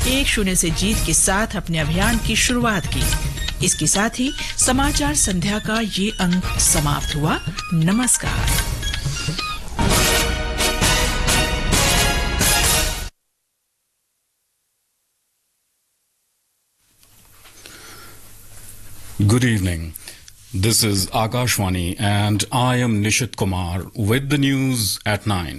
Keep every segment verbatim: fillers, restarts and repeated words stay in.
एक शून्य से जीत के साथ अपने अभियान की शुरुआत की। इसके साथ ही समाचार संध्या का ये अंक समाप्त हुआ। नमस्कार। Good evening. This is Akashvani and I am Nishit Kumar with the news at nine.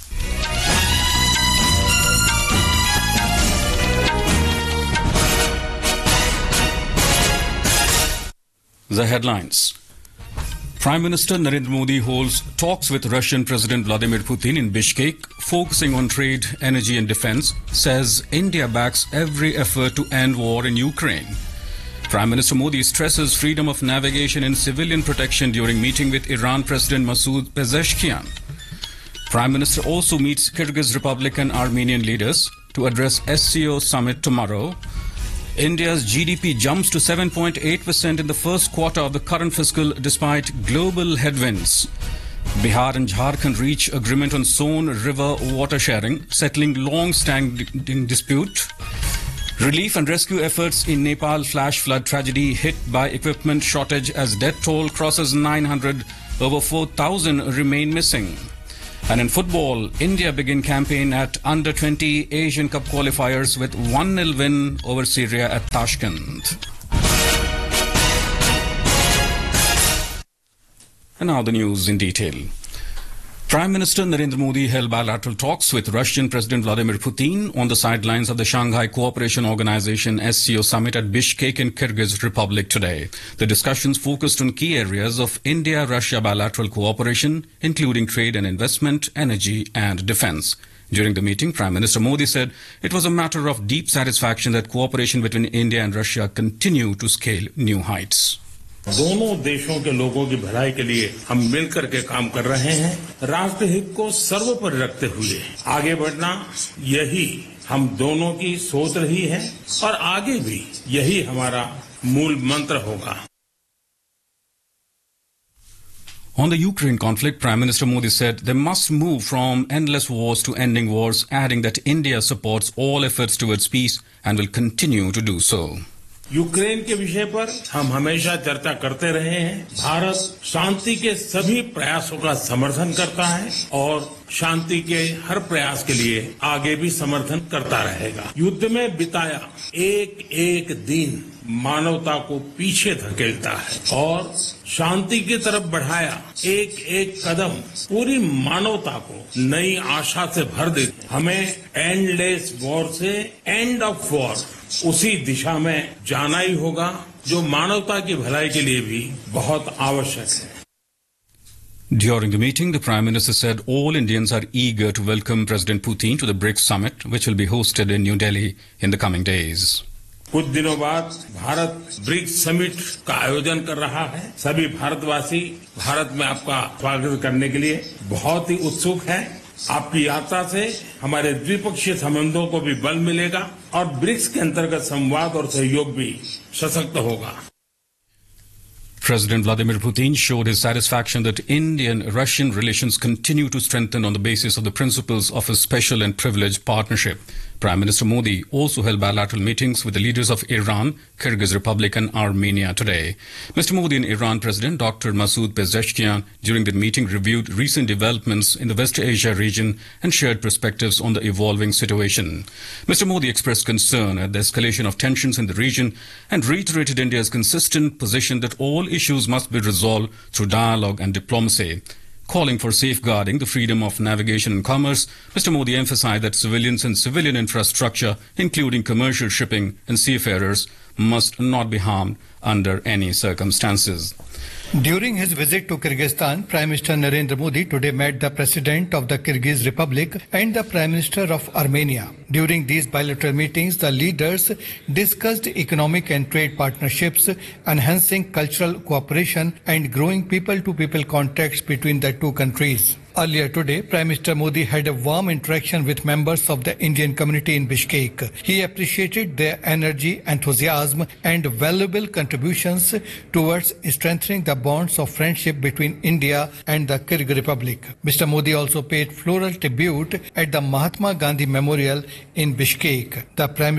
The headlines. Prime Minister Narendra Modi holds talks with Russian President Vladimir Putin in Bishkek, focusing on trade, energy and defense, says India backs every effort to end war in Ukraine. Prime Minister Modi stresses freedom of navigation and civilian protection during meeting with Iran President Masoud Pezeshkian. Prime Minister also meets Kyrgyz Republic and Armenian leaders to address S C O summit tomorrow. India's G D P jumps to seven point eight percent in the first quarter of the current fiscal despite global headwinds. Bihar and Jharkhand reach agreement on Son River water sharing, settling long-standing dispute. Relief and rescue efforts in Nepal flash flood tragedy hit by equipment shortage as death toll crosses nine hundred, over four thousand remain missing. And in football, India begin campaign at under twenty Asian Cup qualifiers with one nil win over Syria at Tashkent. And now the news in detail. Prime Minister Narendra Modi held bilateral talks with Russian President Vladimir Putin on the sidelines of the Shanghai Cooperation Organization S C O summit at Bishkek in Kyrgyz Republic today. The discussions focused on key areas of India-Russia bilateral cooperation, including trade and investment, energy and defense. During the meeting, Prime Minister Modi said it was a matter of deep satisfaction that cooperation between India and Russia continue to scale new heights. दोनों देशों के लोगों की भलाई के लिए हम मिलकर के काम कर रहे हैं। राष्ट्र हित को सर्वोपरि रखते हुए आगे बढ़ना, यही हम दोनों की सोच रही है और आगे भी यही हमारा मूल मंत्र होगा। On the Ukraine conflict, Prime Minister Modi said they must move from endless wars to ending wars, adding that India supports all efforts towards peace and will continue to do so. Ukraine के विषय पर हम हमेशा चर्चा करते रहे हैं। भारत शांति के सभी प्रयासों का समर्थन करता है और शांति के हर प्रयास के लिए आगे भी समर्थन करता रहेगा। युद्ध में बिताया एक एक दिन मानवता को पीछे धकेलता है और शांति की तरफ बढ़ाया एक एक कदम पूरी मानवता को नई आशा से भर देते। हमें एंडलेस वॉर से एंड ऑफ वॉर उसी दिशा में जाना ही होगा जो मानवता की भलाई के लिए भी बहुत आवश्यक है। During the meeting, the Prime Minister said all Indians are eager to welcome President Putin to the BRICS summit, which will be hosted in New Delhi in the coming days. कुछ दिनों बाद भारत ब्रिक्स समिट का आयोजन कर रहा है। सभी भारतवासी भारत में आपका स्वागत करने के लिए बहुत ही उत्सुक हैं। आपकी यात्रा से हमारे द्विपक्षीय संबंधों को भी बल मिलेगा और ब्रिक्स के अंतर्गत संवाद और सहयोग भी सशक्त होगा। President Vladimir Putin showed his satisfaction that Indian-Russian relations continue to strengthen on the basis of the principles of a special and privileged partnership. Prime Minister Modi also held bilateral meetings with the leaders of Iran, Kyrgyz Republic and Armenia today. Mister Modi and Iran President Doctor Masoud Pezeshkian during the meeting reviewed recent developments in the West Asia region and shared perspectives on the evolving situation. Mister Modi expressed concern at the escalation of tensions in the region and reiterated India's consistent position that all issues must be resolved through dialogue and diplomacy. Calling for safeguarding the freedom of navigation and commerce, Mister Modi emphasized that civilians and civilian infrastructure, including commercial shipping and seafarers, must not be harmed under any circumstances. During his visit to Kyrgyzstan, Prime Minister Narendra Modi today met the President of the Kyrgyz Republic and the Prime Minister of Armenia. During these bilateral meetings, the leaders discussed economic and trade partnerships, enhancing cultural cooperation and growing people-to-people contacts between the two countries. Earlier today, Prime Minister Modi had a warm interaction with members of the Indian community in Bishkek. He appreciated their energy, enthusiasm and valuable contributions towards strengthening the bonds of friendship between India and the Kyrgyz Republic. Mister Modi also paid floral tribute at the Mahatma Gandhi Memorial in Bishkek. The Prime